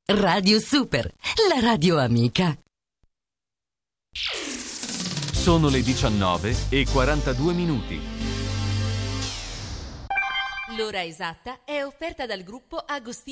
Radio Super, la radio amica. Sono le 19:42. L'ora esatta è offerta dal gruppo Agostino